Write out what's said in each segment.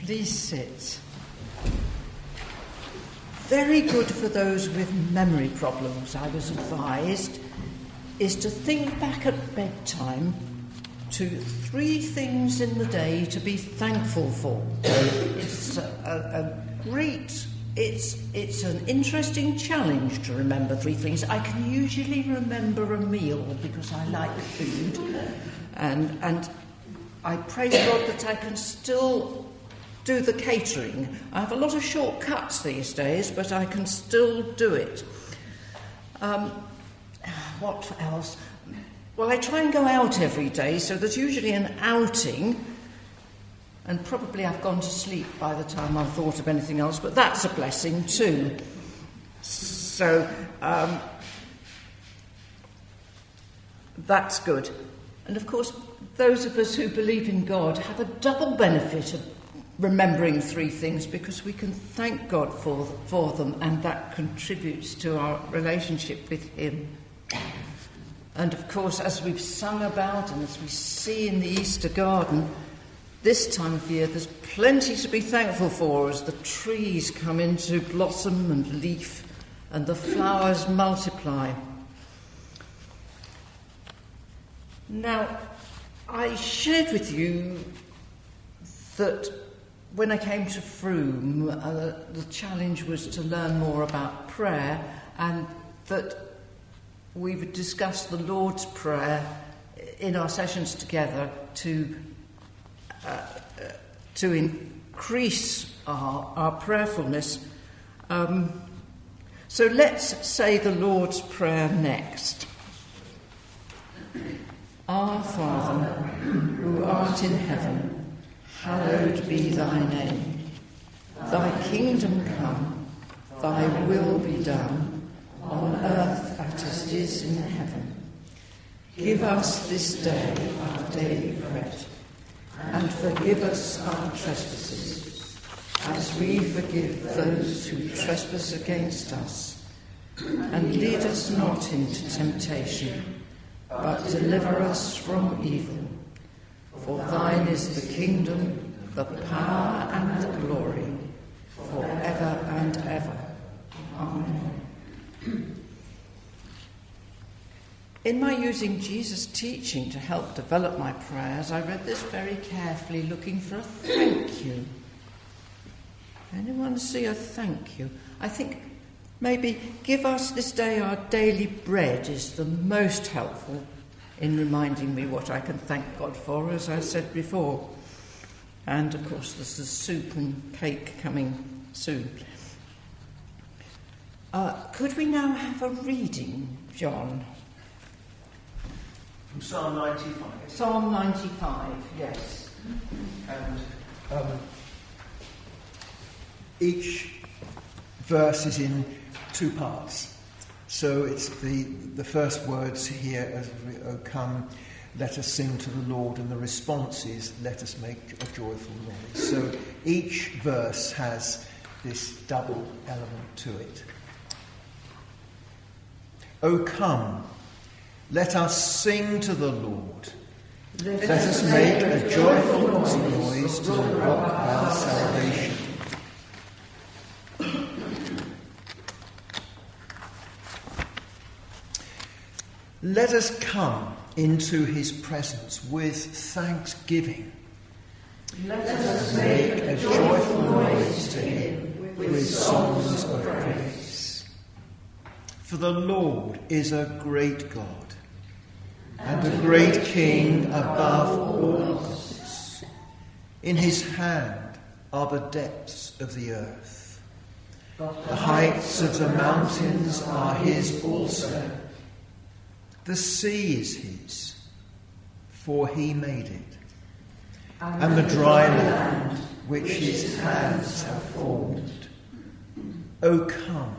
Please sit. Very good for those with memory problems, I was advised, is to think back at bedtime to 3 things in the day to be thankful for. It's it's an interesting challenge to remember 3 things. I can usually remember a meal because I like food, and I praise God that I can still do the catering. I have a lot of shortcuts these days, but I can still do it. What else? Well, I try and go out every day, so there's usually an outing, and probably I've gone to sleep by the time I've thought of anything else, but that's a blessing too. So, that's good. And of course, those of us who believe in God have a double benefit of remembering 3 things, because we can thank God for them, and that contributes to our relationship with Him. And of course, as we've sung about and as we see in the Easter garden, this time of year there's plenty to be thankful for as the trees come into blossom and leaf and the flowers multiply. Now, I shared with you that when I came to Frome, the challenge was to learn more about prayer, and that we would discuss the Lord's Prayer in our sessions together to increase our prayerfulness. So let's say the Lord's Prayer next. Our Father, who art in heaven, hallowed be thy name. Thy kingdom come, thy will be done, on earth as it is in heaven. Give us this day our daily bread, and forgive us our trespasses, as we forgive those who trespass against us. And lead us not into temptation, but deliver us from evil. For thine is the kingdom, the power, and the glory, forever and ever. Amen. In my using Jesus' teaching to help develop my prayers, I read this very carefully, looking for a thank you. Anyone see a thank you? I think maybe give us this day our daily bread is the most helpful in reminding me what I can thank God for, as I said before. And of course there's the soup and cake coming soon. Could we now have a reading, John? From Psalm 95. Psalm 95, yes. And each verse is in 2 parts. So it's the first words here, as "O come, let us sing to the Lord," and the response is, "Let us make a joyful noise." So each verse has this double element to it. O come, let us sing to the Lord. Let us make a joyful noise to the rock of our salvation. Let us come into his presence with thanksgiving. Let us make a joyful noise to him with songs of praise. For the Lord is a great God, and a great King above all gods. In his hand are the depths of the earth. The heights of the mountains are his also. The sea is his, for he made it, and the dry land which his hands have formed. O come,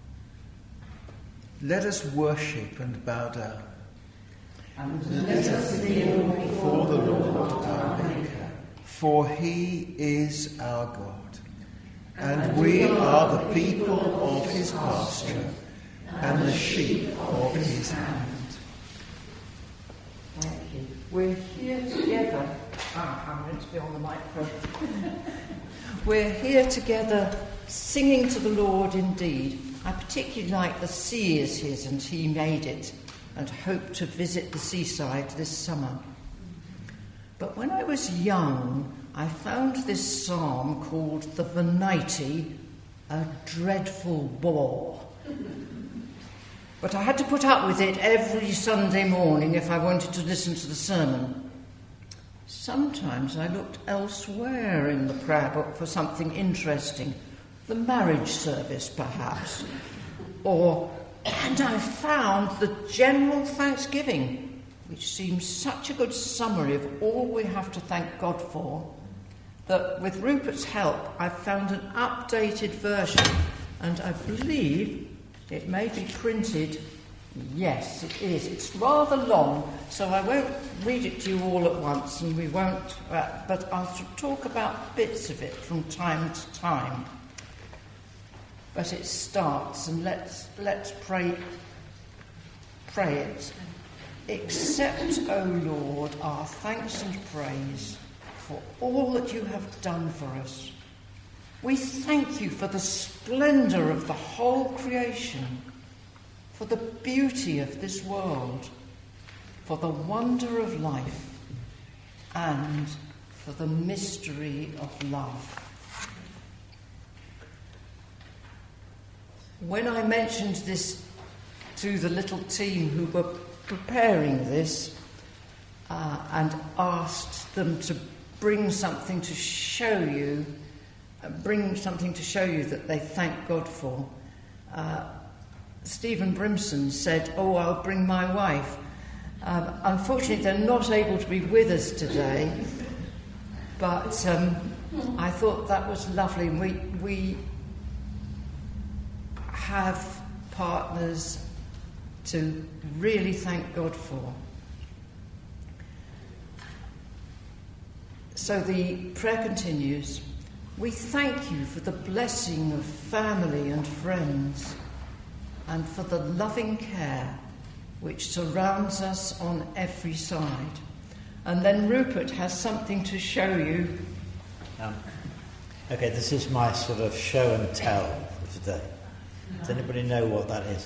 let us worship and bow down, and let us kneel before the Lord our Maker, for he is our God, and we are the people of his pasture, and the sheep of his hand. Thank you. We're here together I'm going to be on the microphone. We're here together singing to the Lord indeed. I particularly like "The Sea is His and He made it," and hope to visit the seaside this summer. But when I was young, I found this psalm called the Venite a dreadful bore. But I had to put up with it every Sunday morning if I wanted to listen to the sermon. Sometimes I looked elsewhere in the prayer book for something interesting, the marriage service perhaps, and I found the general thanksgiving, which seems such a good summary of all we have to thank God for, that with Rupert's help I found an updated version, and I believe it may be printed. Yes, it is. It's rather long, so I won't read it to you all at once, and we won't, but I'll talk about bits of it from time to time. But it starts, and let's pray it. Accept, O Lord, our thanks and praise for all that you have done for us. We thank you for the splendour of the whole creation, for the beauty of this world, for the wonder of life, and for the mystery of love. When I mentioned this to the little team who were preparing this and asked them to bring something to show you that they thank God for, Stephen Brimson said, "Oh, I'll bring my wife." Unfortunately, they're not able to be with us today, but I thought that was lovely. We have partners to really thank God for. So the prayer continues. We thank you for the blessing of family and friends, and for the loving care which surrounds us on every side. And then Rupert has something to show you. Okay, this is my sort of show and tell for today. Does anybody know what that is?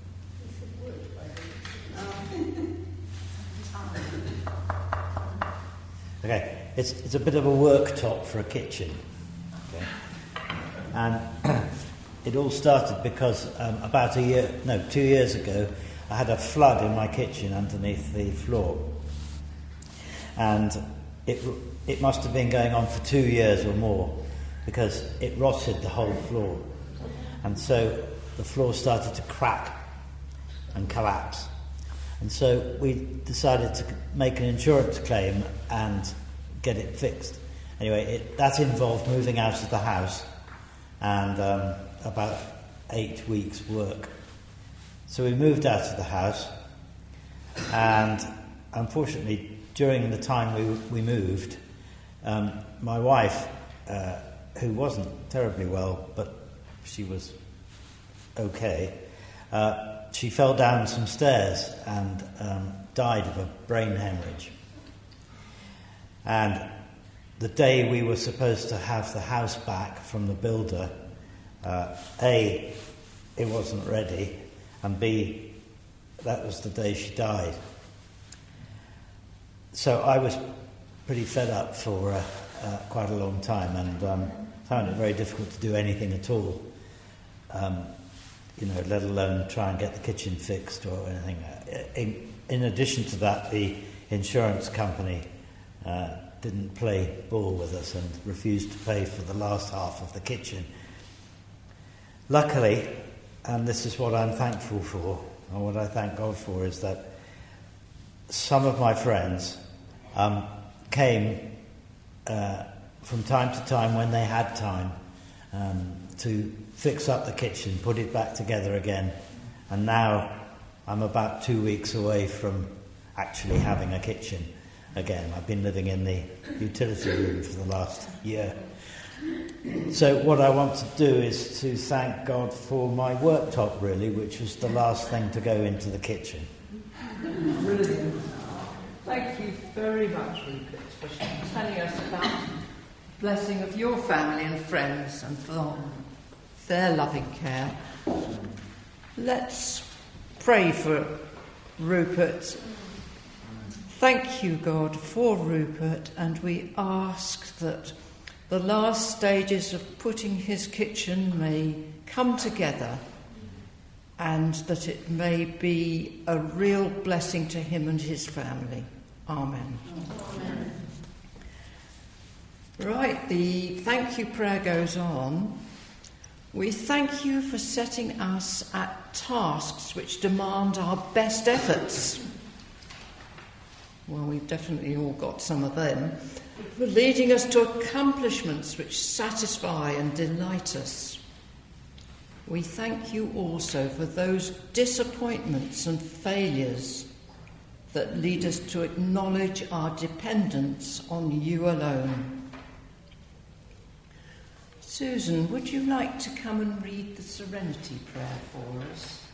Okay, it's a bit of a worktop for a kitchen. Okay. And it all started because about 2 years ago, I had a flood in my kitchen underneath the floor. And it must have been going on for 2 years or more, because it rotted the whole floor. And so the floor started to crack and collapse. And so we decided to make an insurance claim and get it fixed. Anyway, that involved moving out of the house and about 8 weeks' work. So we moved out of the house, and unfortunately, during the time we moved, my wife, who wasn't terribly well, but she was okay, she fell down some stairs and died of a brain hemorrhage. And the day we were supposed to have the house back from the builder, A, it wasn't ready, and B, that was the day she died. So I was pretty fed up for quite a long time, and found it very difficult to do anything at all, let alone try and get the kitchen fixed or anything. In addition to that, the insurance company didn't play ball with us and refused to pay for the last half of the kitchen. Luckily, and this is what I'm thankful for, and what I thank God for, is that some of my friends came from time to time when they had time to fix up the kitchen, put it back together again, and now I'm about 2 weeks away from actually having a kitchen again. I've been living in the utility room for the last year. So what I want to do is to thank God for my worktop, really, which was the last thing to go into the kitchen. Brilliant. Thank you very much, Rupert, for telling us about the blessing of your family and friends and for their loving care. Let's pray for Rupert. Thank you, God, for Rupert, and we ask that the last stages of putting his kitchen may come together and that it may be a real blessing to him and his family. Amen. Amen. Right, the thank you prayer goes on. We thank you for setting us at tasks which demand our best efforts. Well, we've definitely all got some of them. For leading us to accomplishments which satisfy and delight us. We thank you also for those disappointments and failures that lead us to acknowledge our dependence on you alone. Susan, would you like to come and read the Serenity Prayer for us?